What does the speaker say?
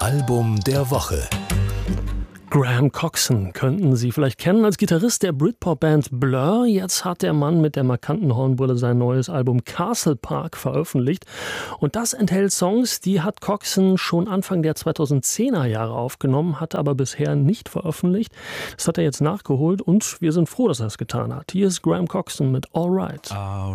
Album der Woche. Graham Coxon könnten Sie vielleicht kennen als Gitarrist der Britpop-Band Blur. Jetzt hat der Mann mit der markanten Hornbrille sein neues Album Castle Park veröffentlicht. Und das enthält Songs, die hat Coxon schon Anfang der 2010er Jahre aufgenommen, hat aber bisher nicht veröffentlicht. Das hat er jetzt nachgeholt und wir sind froh, dass er es getan hat. Hier ist Graham Coxon mit All Right.